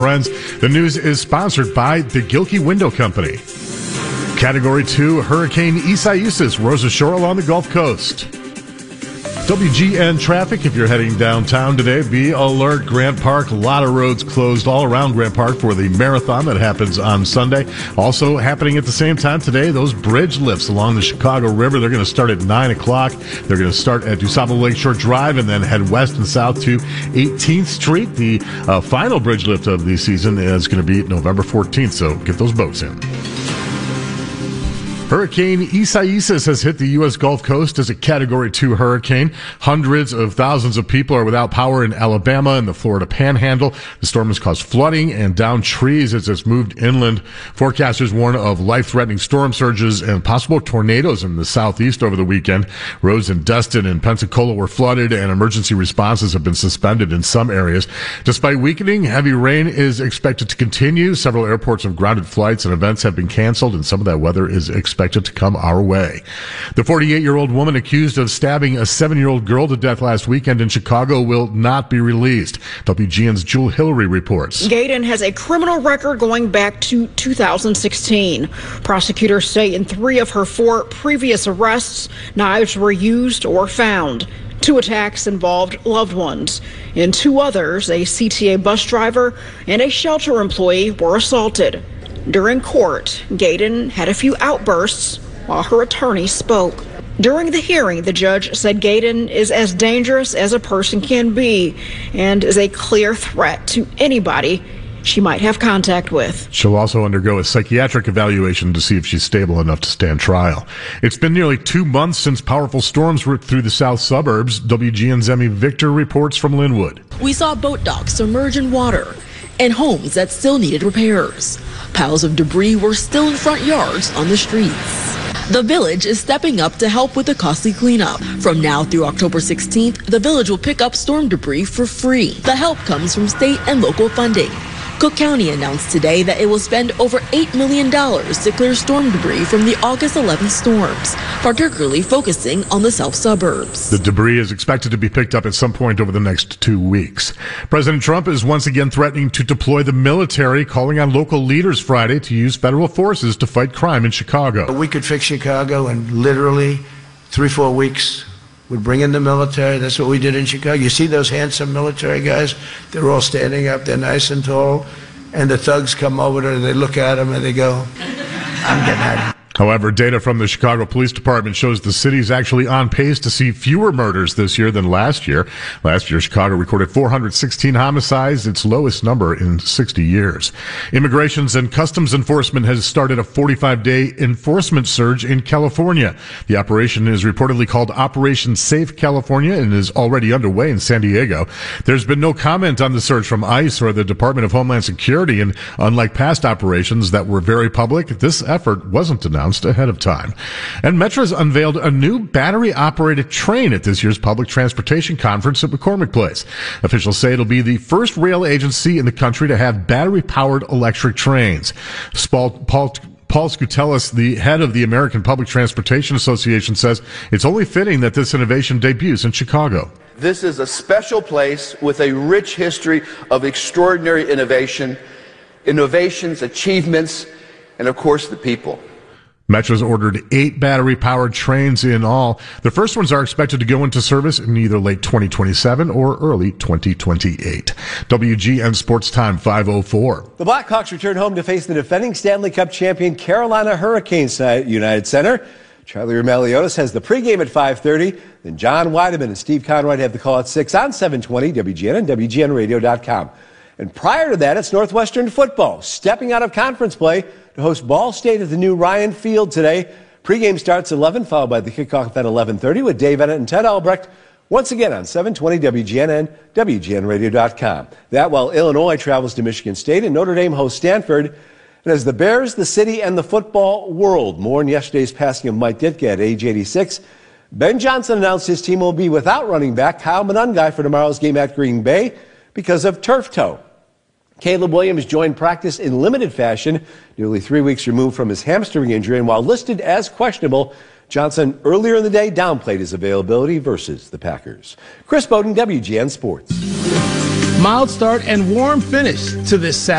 Friends, the news is sponsored by the Gilkey Window Company. Category 2, Hurricane Isaias roars ashore along the Gulf Coast. WGN traffic, if you're heading downtown today, be alert. Grant Park, a lot of roads closed all around Grant Park for the marathon that happens on Sunday. Also happening at the same time today, those bridge lifts along the Chicago River. They're going to start at 9 o'clock. They're going to start at DuSable Lakeshore Drive and then head west and south to 18th Street. The final bridge lift of the season is going to be November 14th, so get those boats in. Hurricane Isaias has hit the U.S. Gulf Coast as a Category 2 hurricane. Hundreds of thousands of people are without power in Alabama and the Florida Panhandle. The storm has caused flooding and downed trees as it's moved inland. Forecasters warn of life-threatening storm surges and possible tornadoes in the southeast over the weekend. Roads in Destin and Pensacola were flooded, and emergency responses have been suspended in some areas. Despite weakening, heavy rain is expected to continue. Several airports have grounded flights and events have been canceled, and some of that weather is expected to come our way. The 48-year-old woman accused of stabbing a 7-year-old girl to death last weekend in Chicago will not be released. WGN's Jewel Hillary reports. Gayden has a criminal record going back to 2016. Prosecutors say in 3 of her 4 previous arrests, knives were used or found. 2 attacks involved loved ones. In 2 others, a CTA bus driver and a shelter employee were assaulted. During court, Gayden had a few outbursts while her attorney spoke. During the hearing, the judge said Gayden is as dangerous as a person can be and is a clear threat to anybody she might have contact with. She'll also undergo a psychiatric evaluation to see if she's stable enough to stand trial. It's been nearly 2 months since powerful storms ripped through the south suburbs. WGN's Emmy Victor reports from Linwood. We saw boat docks submerge in water and homes that still needed repairs. Piles of debris were still in front yards on the streets. The village is stepping up to help with the costly cleanup. From now through October 16th, the village will pick up storm debris for free. The help comes from state and local funding. Cook County announced today that it will spend over $8 million to clear storm debris from the August 11th storms, particularly focusing on the south suburbs. The debris is expected to be picked up at some point over the next 2 weeks. President Trump is once again threatening to deploy the military, calling on local leaders Friday to use federal forces to fight crime in Chicago. We could fix Chicago in literally 3-4 weeks. We'd bring in the military. That's what we did in Chicago. You see those handsome military guys? They're all standing up. They're nice and tall. And the thugs come over there, they look at them, and they go, I'm getting out of here. However, data from the Chicago Police Department shows the city is actually on pace to see fewer murders this year than last year. Last year, Chicago recorded 416 homicides, its lowest number in 60 years. Immigrations and Customs Enforcement has started a 45-day enforcement surge in California. The operation is reportedly called Operation Safe California and is already underway in San Diego. There's been no comment on the surge from ICE or the Department of Homeland Security, and unlike past operations that were very public, this effort wasn't announced ahead of time. And Metra's unveiled a new battery-operated train at this year's Public Transportation Conference at McCormick Place. Officials say it'll be the first rail agency in the country to have battery-powered electric trains. Paul Skoutelis, the head of the American Public Transportation Association, says it's only fitting that this innovation debuts in Chicago. This is a special place with a rich history of extraordinary innovations, achievements, and of course the people. Metra's ordered 8 battery-powered trains in all. The first ones are expected to go into service in either late 2027 or early 2028. WGN Sports Time 5:04. The Blackhawks return home to face the defending Stanley Cup champion Carolina Hurricanes at United Center. Charlie Roumeliotis has the pregame at 5:30. Then John Weideman and Steve Conroy have the call at 6 on 720 WGN and WGNradio.com. And prior to that, it's Northwestern football stepping out of conference play to host Ball State at the new Ryan Field today. Pregame starts at 11, followed by the kickoff at 11:30 with Dave Ennett and Ted Albrecht. Once again on 720 WGN and WGNradio.com. That while Illinois travels to Michigan State and Notre Dame hosts Stanford. And as the Bears, the city, and the football world mourn yesterday's passing of Mike Ditka at age 86, Ben Johnson announced his team will be without running back Kyle Monangai for tomorrow's game at Green Bay because of turf toe. Caleb Williams joined practice in limited fashion, nearly 3 weeks removed from his hamstring injury, and while listed as questionable, Johnson earlier in the day downplayed his availability versus the Packers. Chris Bowden, WGN Sports. Mild start and warm finish to this Saturday.